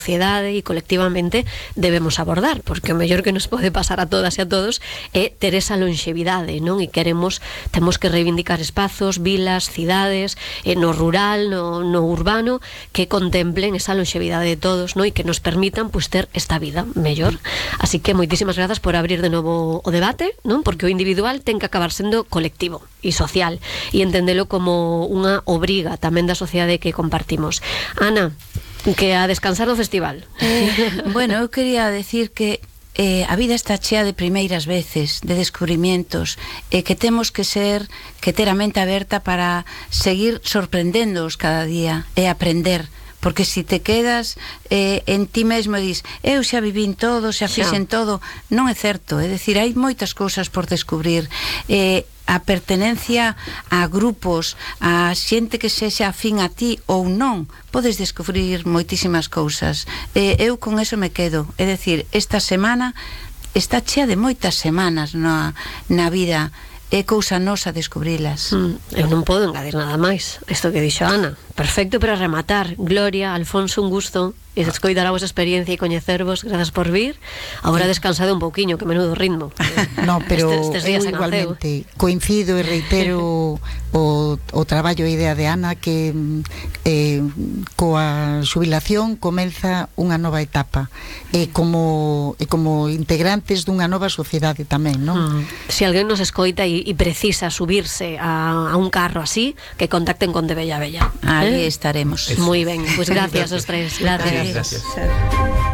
sociedade e colectivamente debemos abordar, porque o mellor que nos pode pasar a todas e a todos é ter esa longevidade, non? E temos que reivindicar espazos, vilas, cidades, no rural, no urbano, que contemplen esa longevidade de todos, non? E que nos permitan ter esta vida mellor. Así que moitísimas grazas por abrir de novo o debate, non? Porque o individual ten que acabar sendo colectivo e social, e entendelo como unha obriga tamén da sociedade que compartimos. Ana, que a descansar do festival. Bueno, eu quería decir que a vida está chea de primeiras veces, de descubrimientos, que temos que ter a mente aberta para seguir sorprendéndoos cada día e aprender. Porque se te quedas en ti mesmo e dis, eu xa vivín todo, xa fixen todo, non é certo. É dicir, hai moitas cousas por descubrir. A pertenencia a grupos, a xente que sexa afín a ti ou non, podes descubrir moitísimas cousas. Eu con eso me quedo. É dicir, esta semana está chea de moitas semanas na vida. É cousa nosa descubrilas. Eu non podo engadir nada máis. Isto que dixo Ana, perfecto para rematar. Gloria, Alfonso, un gusto escoitar a vosa experiencia e coñecervos. Grazas por vir. Agora descansade un pouquiño, que menudo ritmo. No, pero estes días eu igualmente coincido e reitero o traballo e idea de Ana, que coa xubilación comeza unha nova etapa, e como integrantes dunha nova sociedade tamén, non? Se alguén nos escoita e precisa subirse a un carro así, que contacten con De Bella Bella. Aí estaremos. Moi ben, pois gracias aos tres. Gracias. Gracias.